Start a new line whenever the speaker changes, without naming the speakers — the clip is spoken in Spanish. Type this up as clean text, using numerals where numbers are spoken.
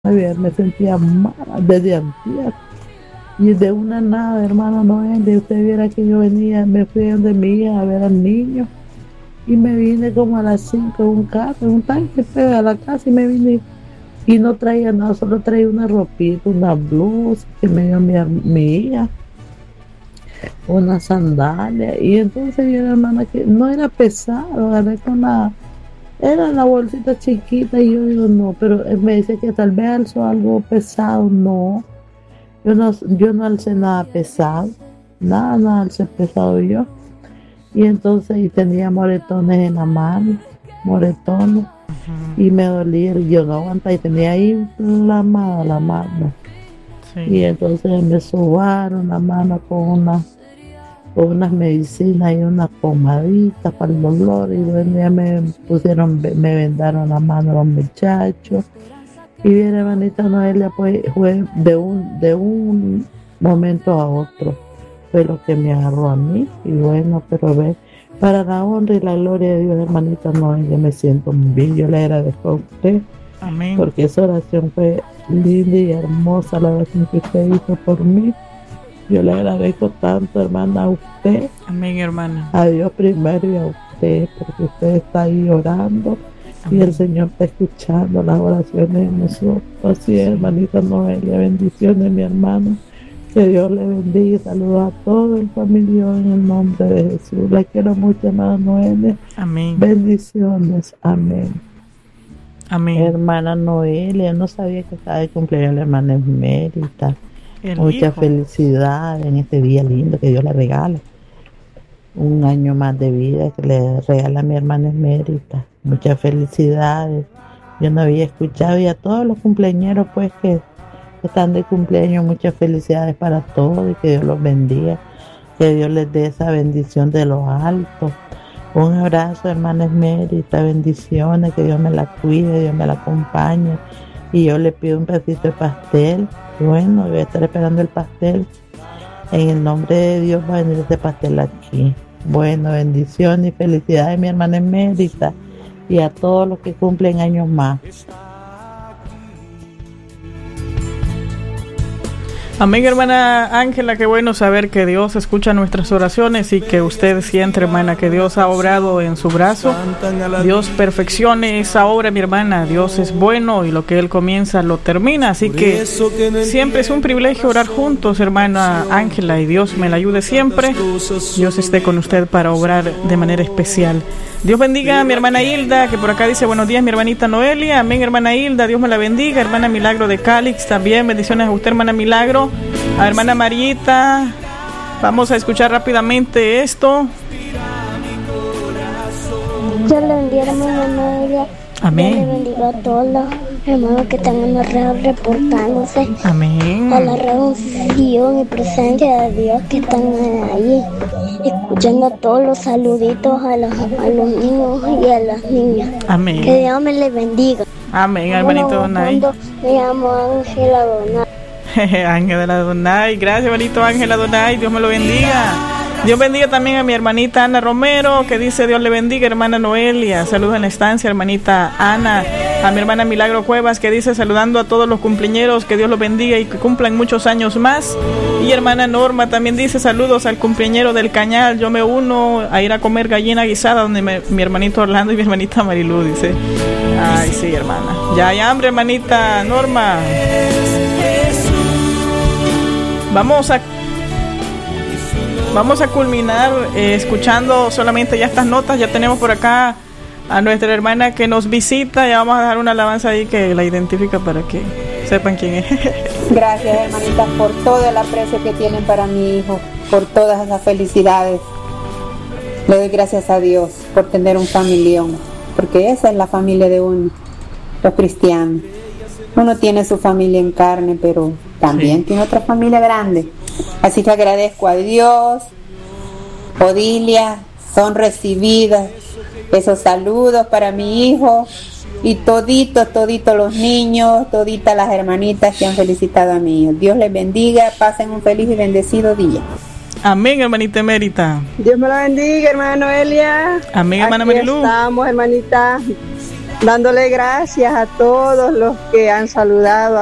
me sentía mal desde antes. Y de una nada, hermana Noel, usted viera que yo venía, me fui donde mi hija a ver al niño y me vine como a las 5 en un carro, en un tanque, pero a la casa y me vine y no traía nada, solo traía una ropita, una blusa que me dio mi hija, una sandalia. Y entonces yo, hermana, que no era pesado, agarré con era una bolsita chiquita y yo digo, no, pero él me dice que tal vez alzó algo pesado. No, yo no alcé nada pesado, nada alcé pesado yo. Y entonces y tenía moretones en la mano, moretones, y me dolía, yo no aguantaba y tenía ahí inflamada la mano. Sí. Y entonces me sobaron la mano con unas medicinas y una pomadita para el dolor, y bueno, ya me vendaron la mano los muchachos. Y bien, hermanita Noelia, pues fue de un momento a otro, fue lo que me agarró a mí. Y bueno, pero ve, para la honra y la gloria de Dios, hermanita Noelia, me siento muy bien. Yo le agradezco a usted. Amén. Porque esa oración fue linda y hermosa, la oración que usted hizo por mí. Yo le agradezco tanto, hermana, a usted. Amén, hermana. A Dios primero y a usted, porque usted está ahí orando. Amén. Y el Señor está escuchando las oraciones de nosotros. Así es, hermanita Noelia, bendiciones, mi hermano. Que Dios le bendiga. Saludos a todo el familia en el nombre de Jesús. La quiero mucho, hermana Noelia. Amén. Bendiciones. Amén. Amén. Hermana Noelia, no sabía que estaba de cumpleaños la hermana Esmerita. Muchas felicidades en este día lindo que Dios le regala. Un año más de vida que le regala a mi hermana Esmerita. Muchas felicidades. Yo no había escuchado, y a todos los cumpleañeros pues que están de cumpleaños, muchas felicidades para todos y que Dios los bendiga. Que Dios les dé esa bendición de lo alto. Un abrazo, hermana Esmerita, bendiciones, que Dios me la cuide, Dios me la acompañe. Y yo le pido un pedacito de pastel. Bueno, voy a estar esperando el pastel. En el nombre de Dios va a venir este pastel aquí. Bueno, bendiciones y felicidades, mi hermana Esmerita, y a todos los que cumplen años más.
Amén, hermana Ángela, qué bueno saber que Dios escucha nuestras oraciones y que usted siente, hermana, que Dios ha obrado en su brazo. Dios perfeccione esa obra, mi hermana. Dios es bueno y lo que Él comienza lo termina. Así que siempre es un privilegio orar juntos, hermana Ángela, y Dios me la ayude siempre. Dios esté con usted para obrar de manera especial. Dios bendiga a mi hermana Hilda, que por acá dice buenos días, mi hermanita Noelia. Amén, hermana Hilda, Dios me la bendiga. Hermana Milagro de Cálix, también bendiciones a usted, hermana Milagro. A hermana Marieta, vamos a escuchar rápidamente esto.
Dios le bendiga, hermana Noelia.
Amén.
Dios le bendiga a todos los hermanos que están en la red reportándose.
Amén.
A la reunión y presencia de Dios que están ahí, escuchando todos los saluditos a los niños y a las niñas.
Amén.
Que Dios me les bendiga.
Amén, hermanito Donay.
Me llamo Ángela Donay.
Ángela Donay, gracias, hermanito Ángela Donay, Dios me lo bendiga. Dios bendiga también a mi hermanita Ana Romero, que dice Dios le bendiga, hermana Noelia. Saludos en la estancia, hermanita Ana. A mi hermana Milagro Cuevas, que dice saludando a todos los cumpleañeros, que Dios los bendiga y que cumplan muchos años más. Y hermana Norma también dice saludos al cumpleañero del Cañal. Yo me uno a ir a comer gallina guisada donde mi hermanito Orlando y mi hermanita Marilú, dice. Ay, sí, hermana. Ya hay hambre, hermanita Norma. Vamos a culminar escuchando solamente ya estas notas. Ya tenemos por acá a nuestra hermana que nos visita. Ya vamos a dejar una alabanza ahí que la identifica para que sepan quién es.
Gracias, hermanitas, por todo el aprecio que tienen para mi hijo, por todas esas felicidades. Le doy gracias a Dios por tener un familión, porque esa es la familia de uno, los cristianos. Uno tiene su familia en carne, pero también tiene otra familia grande. Así que agradezco a Dios. Odilia, son recibidas esos saludos para mi hijo y toditos los niños, toditas las hermanitas que han felicitado a mi hijo. Dios les bendiga, pasen un feliz y bendecido día.
Amén, hermanita Emérita.
Dios me la bendiga, hermana Noelia.
Amén, hermana Marilú.
Estamos, hermanita. dándole gracias a todos los que han saludado